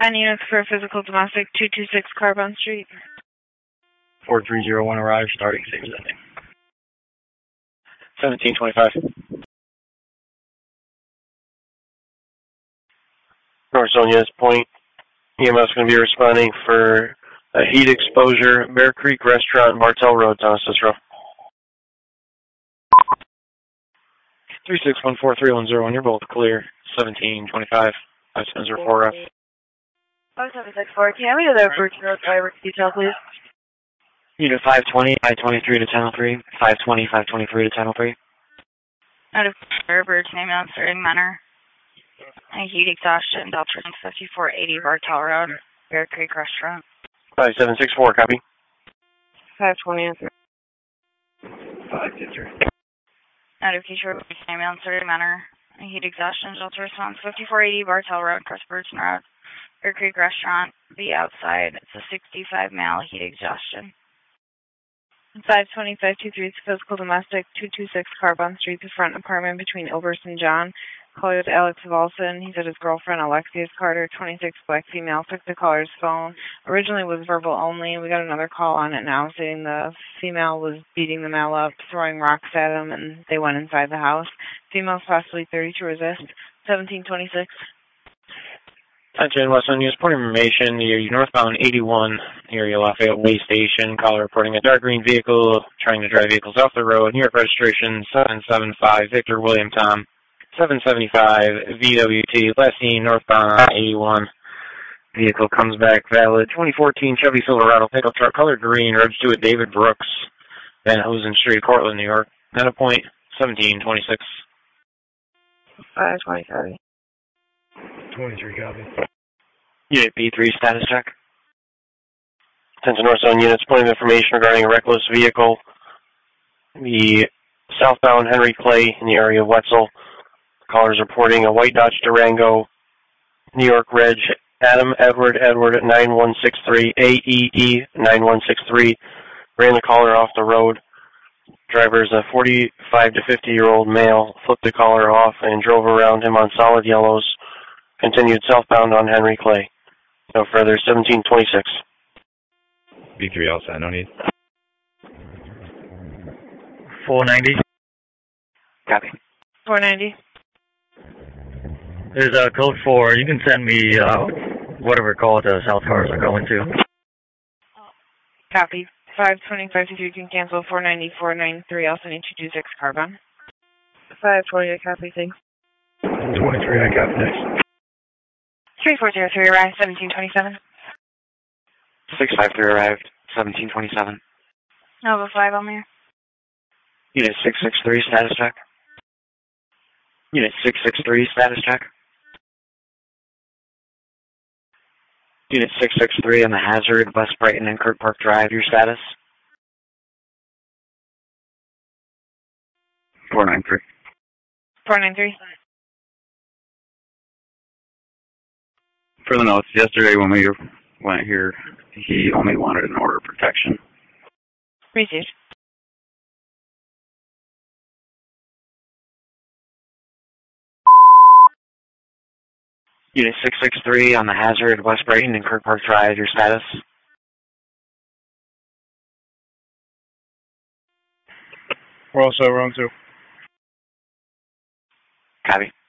10 units for physical domestic, 226 Carbon Street. 4301 arrived, starting same as ending. 1725. North Zone Units Point. EMS going to be responding for a heat exposure, Bear Creek Restaurant, Martell Road, Thomas Cicero. 36143101, you're both clear. 1725, 5704F. 5764, can I have the Birch Road driver detail, please? Unit 520, I-23 to Channel 3. 520, 523 to Channel 3. Out of Birch, name out starting manner. Heat exhaustion, Delta 5480 Bartel Road, Bear Creek Restaurant. 5764, copy. 520. 523. Out of Keyshaw, name out starting manner. Heat exhaustion, Delta response 5480 Bartel Road, Cross Burton Road, Bear Creek Restaurant. Be outside. It's a 65 male heat exhaustion. 52523 physical domestic, 226 Carbon Street, the front apartment between Oberst and John. Caller is Alex Volson. He said his girlfriend, Alexius Carter, 26, black female, took the caller's phone. Originally was verbal only. We got another call on it now saying the female was beating the male up, throwing rocks at him, and they went inside the house. Female's possibly 30 to resist. 1726. Attention, West Zone News. Point information, you're northbound 81, area Lafayette Way Station. Caller reporting a dark green vehicle trying to drive vehicles off the road. New York registration 775 Victor William Tom. 775 VWT, last seen northbound 81. Vehicle comes back valid. 2014 Chevy Silverado pickup truck, color green, registered with David Brooks, Van Hosen Street, Cortland, New York. At a point 1726. 523. 23 copy. Unit B3 status check. Attention North Zone units, point of information regarding a reckless vehicle. The southbound Henry Clay in the area of Wetzel. Callers reporting a white Dodge Durango, New York Reg, Adam Edward 9163, AEE 9163, ran the caller off the road. Driver is a 45 to 50-year-old male, flipped the caller off and drove around him on solid yellows, continued southbound on Henry Clay. No further, 1726. B3 all set, no need. 490. Copy. 490. There's code 4. You can send me whatever call the south cars are going to. Copy. 52523, you can cancel 490, 493, also need 226 Carbon. 540, copy, thanks. 23, I got next. 3403 arrived, 1727. 653 arrived, 1727. Nova 5 on there. Unit 663 status check. Unit 663 status check. Unit 663 on the Hazard, West Brighton and Kirk Park Drive, your status? 493. 493. For the notes, yesterday when we went here, he only wanted an order of protection. Received. Unit 663 on the Hazard, West Brighton and Kirk Park Drive, your status? We're also wrong too. Copy.